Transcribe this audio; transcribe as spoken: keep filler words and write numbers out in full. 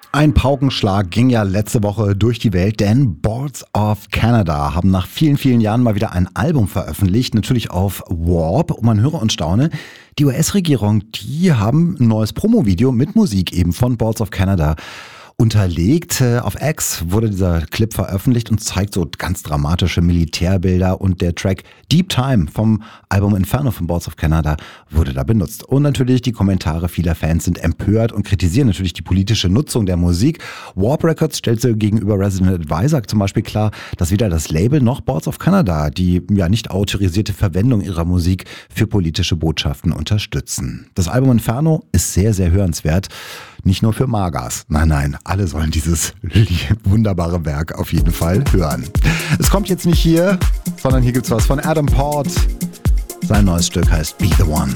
Ein Paukenschlag ging ja letzte Woche durch die Welt, denn Boards of Canada haben nach vielen, vielen Jahren mal wieder ein Album veröffentlicht, natürlich auf Warp. Und man höre und staune, die U S-Regierung, die haben ein neues Promo-Video mit Musik eben von Boards of Canada unterlegt. Auf X wurde dieser Clip veröffentlicht und zeigt so ganz dramatische Militärbilder, und der Track Deep Time vom Album Inferno von Boards of Canada wurde da benutzt. Und natürlich die Kommentare vieler Fans sind empört und kritisieren natürlich die politische Nutzung der Musik. Warp Records stellte gegenüber Resident Advisor zum Beispiel klar, dass weder das Label noch Boards of Canada die ja nicht autorisierte Verwendung ihrer Musik für politische Botschaften unterstützen. Das Album Inferno ist sehr, sehr hörenswert. Nicht nur für Magas. Nein, nein, alle sollen dieses wunderbare Werk auf jeden Fall hören. Es kommt jetzt nicht hier, sondern hier gibt's was von Adam Port. Sein neues Stück heißt Be The One.